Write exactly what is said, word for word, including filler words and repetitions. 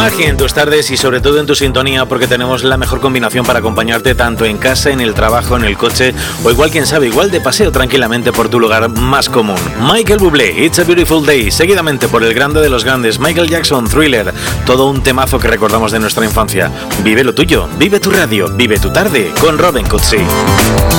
Magia en tus tardes y sobre todo en tu sintonía, porque tenemos la mejor combinación para acompañarte tanto en casa, en el trabajo, en el coche o igual, quién sabe, igual de paseo tranquilamente por tu lugar más común. Michael Bublé, It's a Beautiful Day, seguidamente por el grande de los grandes, Michael Jackson, Thriller, todo un temazo que recordamos de nuestra infancia. Vive lo tuyo, vive tu radio, vive tu tarde con Robin Cutsi.